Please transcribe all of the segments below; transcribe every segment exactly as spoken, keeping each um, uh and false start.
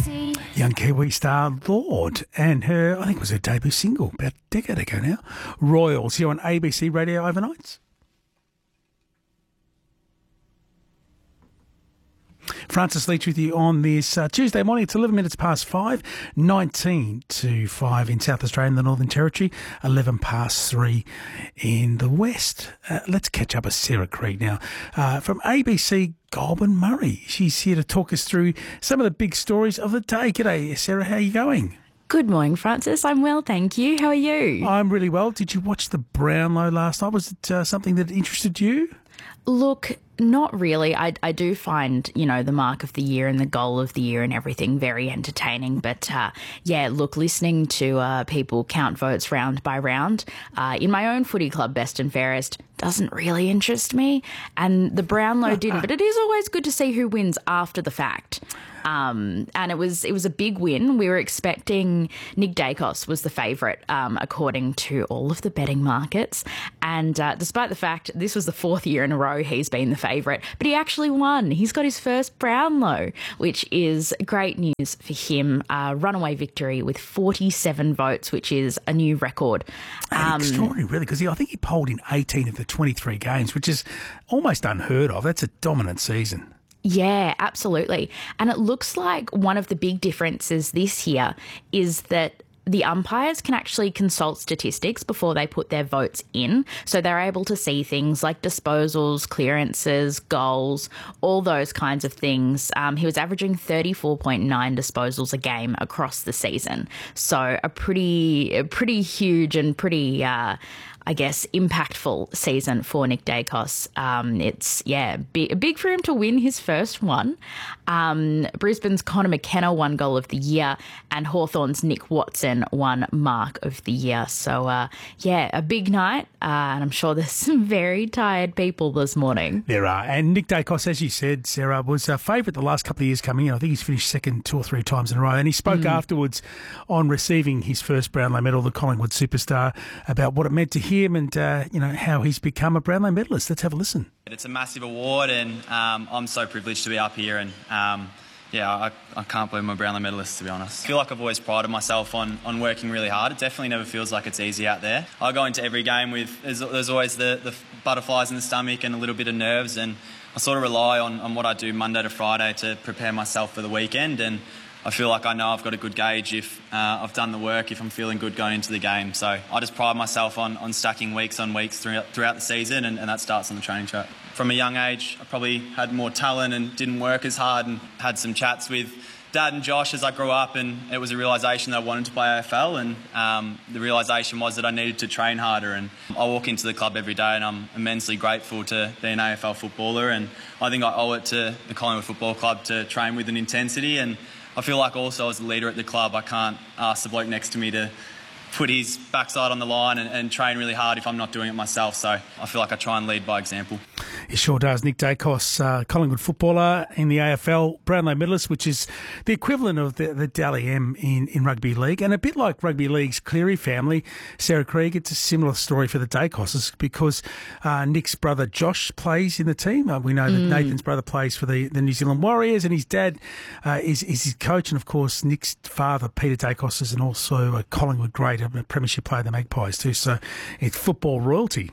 Young Kiwi star Lorde and her, I think it was her debut single about a decade ago now, Royals, here on A B C Radio Overnights. Francis Leach with you on this uh, Tuesday morning. It's eleven minutes past five, nineteen to five in South Australia and the Northern Territory, eleven past three in the West. Uh, let's catch up with Sarah Krieg now uh, from A B C Goulburn Murray. She's here to talk us through some of the big stories of the day. G'day, Sarah. How are you going? Good morning, Francis. I'm well, thank you. How are you? I'm really well. Did you watch the Brownlow last night? Was it uh, something that interested you? Look, not really. I, I do find, you know, the mark of the year and the goal of the year and everything very entertaining. But, uh, yeah, look, listening to uh, people count votes round by round uh, in my own footy club, Best and Fairest, doesn't really interest me. And the Brownlow didn't. But it is always good to see who wins after the fact. Um, and it was it was a big win. We were expecting Nick Daicos was the favourite, um, according to all of the betting markets. And uh, despite the fact this was the fourth year in a row he's been the favourite, but he actually won. He's got his first Brownlow, which is great news for him. Uh, runaway victory with forty-seven votes, which is a new record. Um, extraordinary, really, because I think he polled in eighteen of the twenty-three games, which is almost unheard of. That's a dominant season. Yeah, absolutely. And it looks like one of the big differences this year is that the umpires can actually consult statistics before they put their votes in. So they're able to see things like disposals, clearances, goals, all those kinds of things. Um, he was averaging thirty-four point nine disposals a game across the season. So a pretty, a pretty huge and pretty... Uh, I guess, impactful season for Nick Daicos. Um, it's, yeah, big, big for him to win his first one. Um, Brisbane's Connor McKenna won Goal of the Year and Hawthorn's Nick Watson won Mark of the Year. So, uh, yeah, a big night, uh, and I'm sure there's some very tired people this morning. There are. And Nick Daicos, as you said, Sarah, was a favourite the last couple of years coming in. I think he's finished second two or three times in a row. And he spoke mm. afterwards on receiving his first Brownlow medal, the Collingwood superstar, about what it meant to him and, uh, you know, how he's become a Brownlow medalist. Let's have a listen. It's a massive award and um, I'm so privileged to be up here and, um, yeah, I, I can't believe I'm a Brownlow medalist, to be honest. I feel like I've always prided myself on, on working really hard. It definitely never feels like it's easy out there. I go into every game with, there's, there's always the, the butterflies in the stomach and a little bit of nerves, and I sort of rely on, on what I do Monday to Friday to prepare myself for the weekend, and I feel like I know I've got a good gauge if uh, I've done the work, if I'm feeling good going into the game. So I just pride myself on, on stacking weeks on weeks throughout, throughout the season, and, and that starts on the training track. From a young age, I probably had more talent and didn't work as hard, and had some chats with Dad and Josh as I grew up, and it was a realisation that I wanted to play A F L, and um, the realisation was that I needed to train harder. And I walk into the club every day and I'm immensely grateful to be an A F L footballer, and I think I owe it to the Collingwood Football Club to train with an intensity. And I feel like also as a leader at the club, I can't ask the bloke next to me to put his backside on the line and, and train really hard if I'm not doing it myself. So I feel like I try and lead by example. He sure does. Nick Daicos, uh, Collingwood footballer in the A F L, Brownlow medalist, which is the equivalent of the, the Dally M in, in rugby league. And a bit like rugby league's Cleary family, Sarah Krieg, it's a similar story for the Daicoses because uh, Nick's brother Josh plays in the team. Uh, we know that mm. Nathan's brother plays for the, the New Zealand Warriors, and his dad uh, is, is his coach. And, of course, Nick's father, Peter Daicos, is and also a Collingwood great, a premiership player, the Magpies too. So it's football royalty.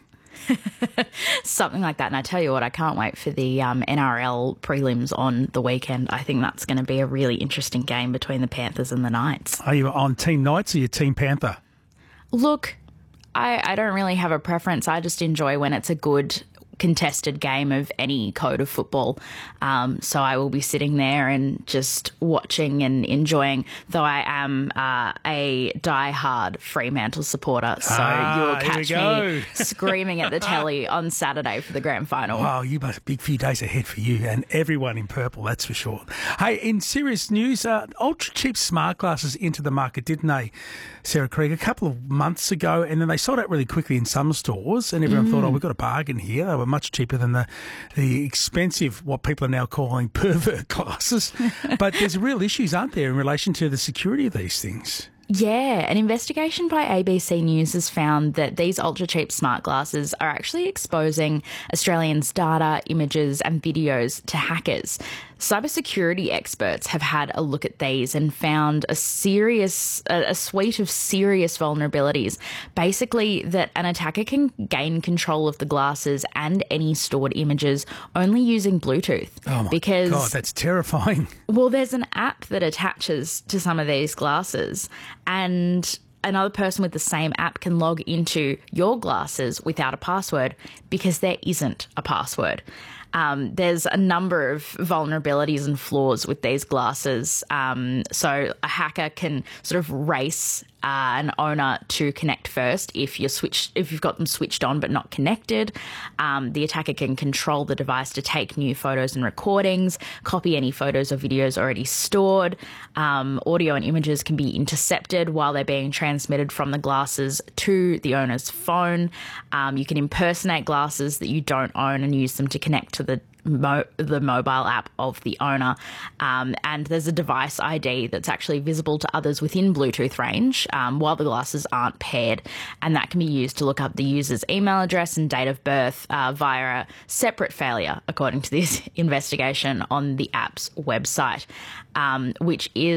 Something like that. And I tell you what, I can't wait for the um, N R L prelims on the weekend. I think that's going to be a really interesting game between the Panthers and the Knights. Are you on Team Knights or you Team Panther? Look, I, I don't really have a preference. I just enjoy when it's a good contested game of any code of football. Um, so I will be sitting there and just watching and enjoying, though I am uh, a die-hard Fremantle supporter. So ah, you will catch me screaming at the telly on Saturday for the grand final. Wow, you must have a big few days ahead for you and everyone in purple, that's for sure. Hey, in serious news, uh, ultra-cheap smart glasses into the market, didn't they, Sarah Krieg, a couple of months ago, and then they sold out really quickly in some stores, and everyone mm. thought, oh, we've got a bargain here. They were much cheaper than the the expensive, what people are now calling pervert glasses. But there's real issues, aren't there, in relation to the security of these things? Yeah, an investigation by A B C News has found that these ultra-cheap smart glasses are actually exposing Australians' data, images and videos to hackers. Cybersecurity experts have had a look at these and found a serious, a, a suite of serious vulnerabilities. Basically, that an attacker can gain control of the glasses and any stored images only using Bluetooth. Oh my because, God, that's terrifying. Well, there's an app that attaches to some of these glasses, and another person with the same app can log into your glasses without a password because there isn't a password. Um, there's a number of vulnerabilities and flaws with these glasses. Um, so a hacker can sort of race uh, an owner to connect first if you're switched, if you've got them switched on but not connected. Um, the attacker can control the device to take new photos and recordings, copy any photos or videos already stored. Um, audio and images can be intercepted while they're being transmitted from the glasses to the owner's phone. Um, you can impersonate glasses that you don't own and use them to connect to the Mo- the mobile app of the owner, um, and there's a device I D that's actually visible to others within Bluetooth range um, while the glasses aren't paired, and that can be used to look up the user's email address and date of birth uh, via a separate failure, according to this investigation on the app's website, um, which is